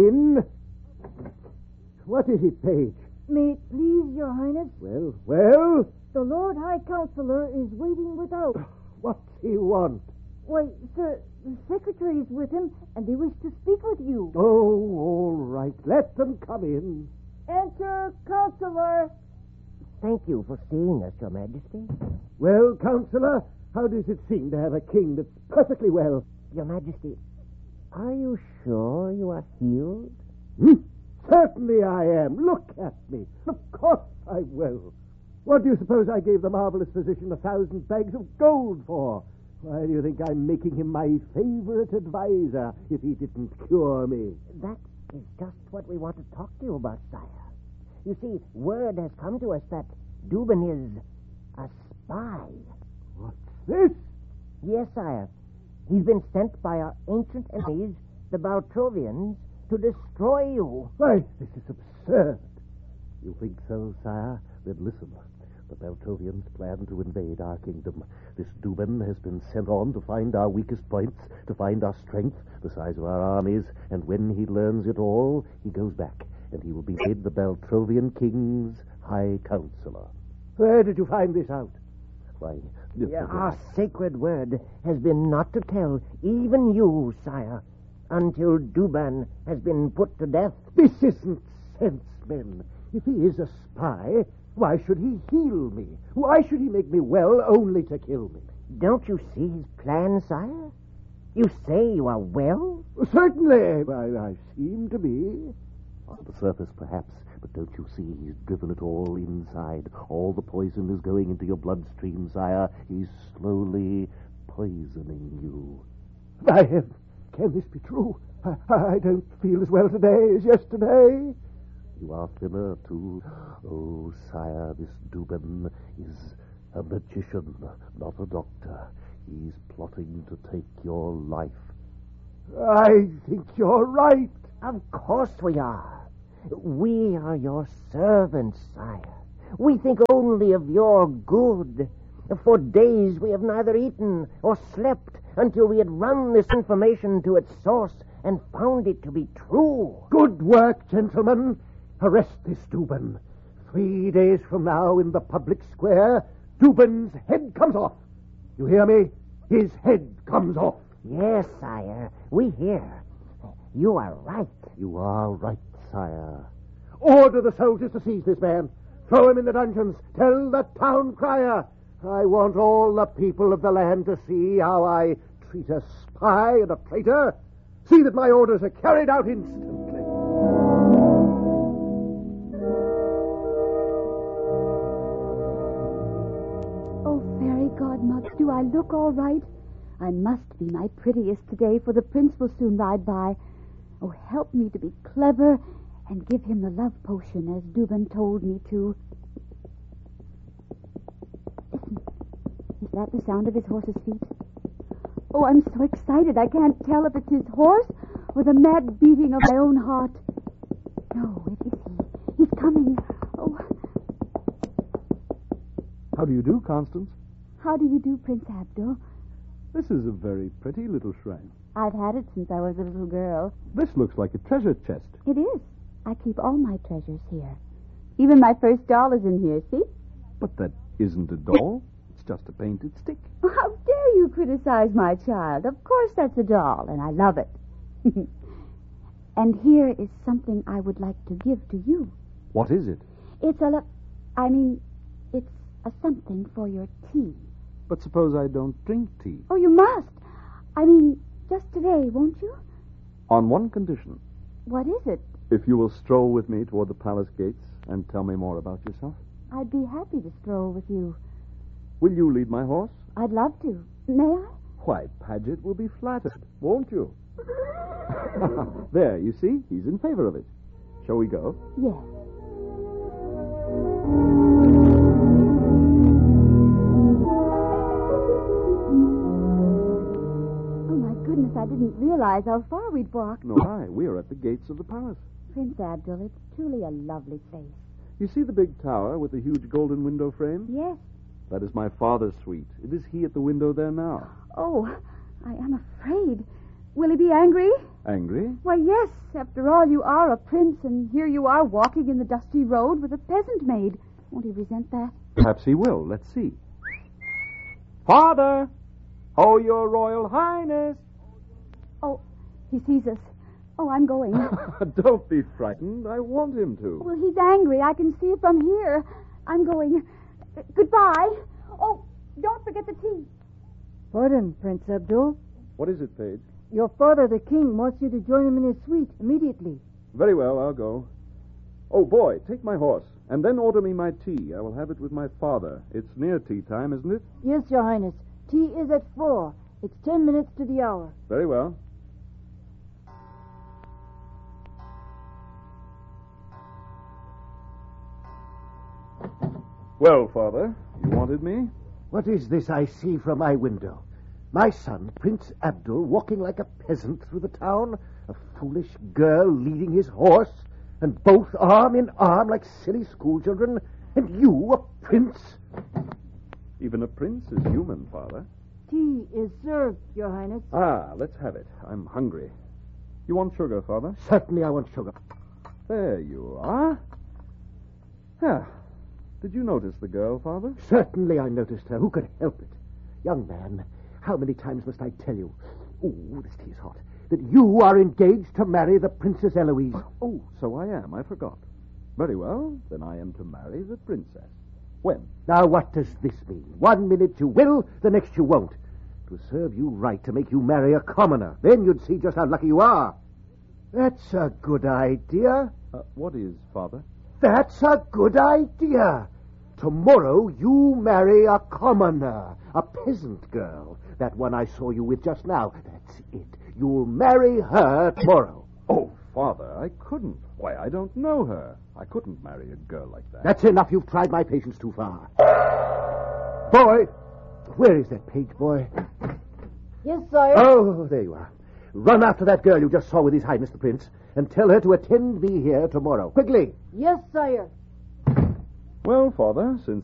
in. What is it, Page? May it please your highness? Well? The Lord High Counselor is waiting without. What's he want? Why, sir, the secretary is with him, and they wish to speak with you. Oh, all right. Let them come in. Enter, Counselor. Thank you for seeing us, Your Majesty. Well, Counselor, how does it seem to have a king that's perfectly well? Your Majesty, are you sure you are healed? Certainly I am. Look at me. Of course I'm well. What do you suppose I gave the marvelous physician 1,000 bags of gold for? Why do you think I'm making him my favorite advisor if he didn't cure me? That is just what we want to talk to you about, sire. You see, word has come to us that Dubin is a spy. What's this? Yes, sire. He's been sent by our ancient enemies, the Baltrovians, to destroy you. Why, this is absurd. You think so, sire? Then listen. The Baltrovians plan to invade our kingdom. This Dubin has been sent on to find our weakest points, to find our strength, the size of our armies, and when he learns it all, he goes back, and he will be made the Baltrovian king's high counselor. Where did you find this out? Why, our sacred word has been not to tell even you, sire, until Duban has been put to death. This isn't sense, men. If he is a spy, why should he heal me? Why should he make me well only to kill me? Don't you see his plan, sire? You say you are well? Certainly. I seem to be. On the surface, perhaps, but don't you see he's driven it all inside? All the poison is going into your bloodstream, sire. He's slowly poisoning you. Can this be true? I don't feel as well today as yesterday. You are thinner, too. Oh, sire, this Dubin is a magician, not a doctor. He's plotting to take your life. I think you're right. Of course we are. We are your servants, sire. We think only of your good. For days we have neither eaten or slept until we had run this information to its source and found it to be true. Good work, gentlemen. Arrest this Dubin. 3 days from now in the public square, Dubin's head comes off. You hear me? His head comes off. Yes, sire. We hear. You are right. You are right, sire. Order the soldiers to seize this man. Throw him in the dungeons. Tell the town crier. I want all the people of the land to see how I treat a spy and a traitor. See that my orders are carried out instantly. Oh, fairy godmother, do I look all right? I must be my prettiest today, for the prince will soon ride by. Oh, help me to be clever and give him the love potion as Dubin told me to. Listen, is that the sound of his horse's feet? Oh, I'm so excited I can't tell if it's his horse or the mad beating of my own heart. No, it is he. He's coming. Oh. How do you do, Constance? How do you do, Prince Abdul? This is a very pretty little shrine. I've had it since I was a little girl. This looks like a treasure chest. It is. I keep all my treasures here. Even my first doll is in here, see? But that isn't a doll. It's just a painted stick. How dare you criticize my child? Of course that's a doll, and I love it. And here is something I would like to give to you. What is it? It's it's a something for your tea. But suppose I don't drink tea. Oh, you must. Just today, won't you? On one condition. What is it? If you will stroll with me toward the palace gates and tell me more about yourself. I'd be happy to stroll with you. Will you lead my horse? I'd love to. May I? Why, Paget will be flattered, won't you? There, you see, he's in favor of it. Shall we go? Yes. Oh, my goodness, I didn't realize how far we'd walked. No, we are at the gates of the palace. Prince Abdul, it's truly a lovely place. You see the big tower with the huge golden window frame? Yes. That is my father's suite. It is he at the window there now. Oh, I am afraid. Will he be angry? Angry? Why, yes. After all, you are a prince, and here you are walking in the dusty road with a peasant maid. Won't he resent that? Perhaps he will. Let's see. Father! Oh, your Royal Highness! Oh, he sees us. Oh, I'm going. Don't be frightened. I want him to. Well, he's angry. I can see it from here. I'm going. Goodbye. Oh, don't forget the tea. Pardon, Prince Abdul. What is it, Page? Your father, the king, wants you to join him in his suite immediately. Very well, I'll go. Oh, boy, take my horse, and then order me my tea. I will have it with my father. It's near tea time, isn't it? Yes, Your Highness. Tea is at 4. It's 10 minutes to the hour. Very well. Well, Father, you wanted me? What is this I see from my window? My son, Prince Abdul, walking like a peasant through the town, a foolish girl leading his horse, and both arm in arm like silly schoolchildren, and you, a prince? Even a prince is human, Father. Tea is served, Your Highness. Ah, let's have it. I'm hungry. You want sugar, Father? Certainly I want sugar. There you are. Ah, did you notice the girl, Father? Certainly I noticed her. Who could help it? Young man, how many times must I tell you, this tea is hot, that you are engaged to marry the Princess Eloise? Oh, so I am. I forgot. Very well, then I am to marry the princess. When? Now, what does this mean? 1 minute you will, the next you won't. It will serve you right to make you marry a commoner. Then you'd see just how lucky you are. That's a good idea. What is, Father? That's a good idea. Tomorrow you marry a commoner, a peasant girl. That one I saw you with just now. That's it. You'll marry her tomorrow. Oh, Father, I couldn't. Why, I don't know her. I couldn't marry a girl like that. That's enough. You've tried my patience too far. Boy, where is that page boy? Yes, sire. Oh, there you are. Run after that girl you just saw with His Highness the Prince and tell her to attend me here tomorrow. Quickly. Yes, sire. Well, Father, since